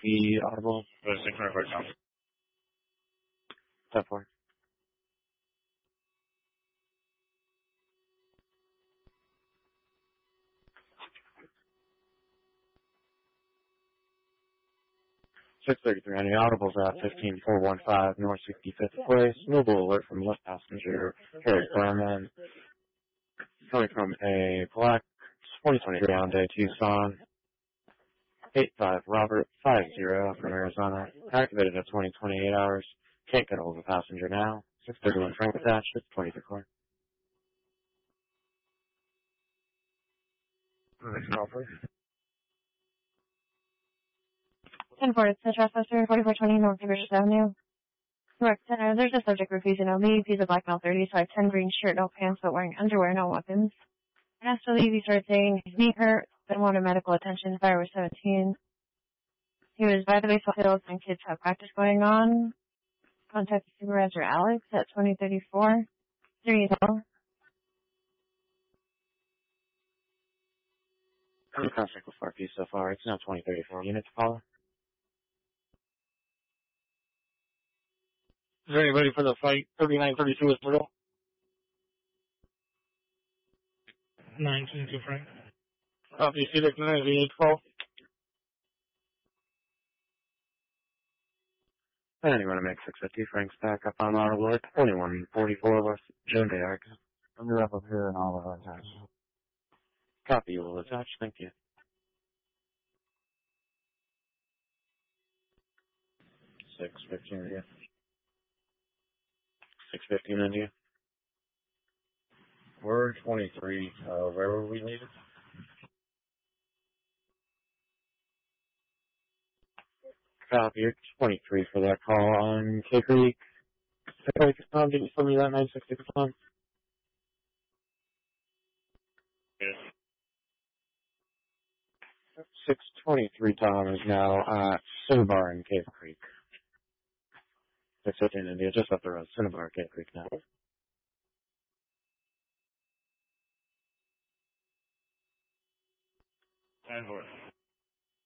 copy audible. The 600 now. 10-4. Six 33 on the audibles at 15415 North 65th Place. Mobile alert from left passenger Harry Berman. Coming from a black 2023 Hyundai Tucson. 85 Robert 50 from Arizona. Activated at 20-28 hours. Can't get hold of the passenger now. 631 Frank attached. It's 23 core. Next call, please. 10-4, it's the trespasser, 4420 North Bishop Avenue. Correct center, there's a subject refusing to leave. He's a black male 30, size 10, green shirt, no pants, but wearing underwear, no weapons. And asked to leave, he started saying his knee hurt, then wanted medical attention. Fire was 17. He was by the baseball field and kids have practice going on. Contact Supervisor Alex at 2034. There you go. I'm in contact with RP so far. It's now 2034 units follow. Is there anybody for the fight? 3932 is Myrtle. 922 Frank. Copy, Felix 912. And anyone to make 650 Frank's back up on audible at 2144 West Joan Day Arc. I'm gonna wrap up here and all of our attached. Copy, you will attach. Thank you. 615 India. 615 India. We're 23. Where were we needed? Copy, you're 23 for that call on K Creek. Did you send me that 960 Tom? Yes. 623 Tom is now at Cinnabar in Cave Creek. 615 India, just up the road. Cinnabar, Cave Creek now. 10-4.